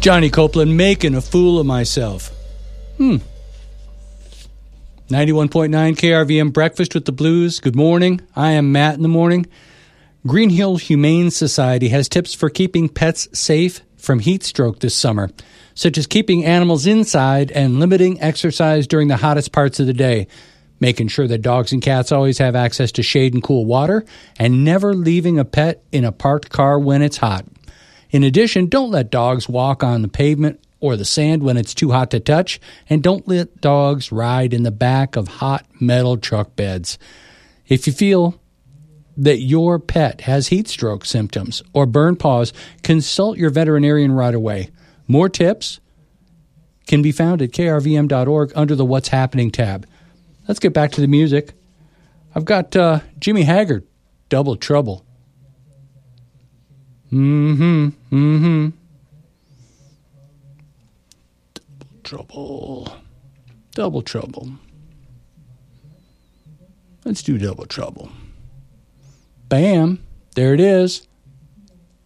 Johnny Copeland, making a fool of myself. 91.9 KRVM Breakfast with the Blues. Good morning. I am Matt in the morning. Green Hill Humane Society has tips for keeping pets safe from heat stroke this summer, such as keeping animals inside and limiting exercise during the hottest parts of the day, making sure that dogs and cats always have access to shade and cool water, and never leaving a pet in a parked car when it's hot. In addition, don't let dogs walk on the pavement or the sand when it's too hot to touch, and don't let dogs ride in the back of hot metal truck beds. If you feel that your pet has heat stroke symptoms or burn paws, consult your veterinarian right away. More tips can be found at krvm.org under the What's Happening tab. Let's get back to the music. I've got Jimmy Haggard, Double Trouble. Double trouble. Let's do Double Trouble. Bam. There it is.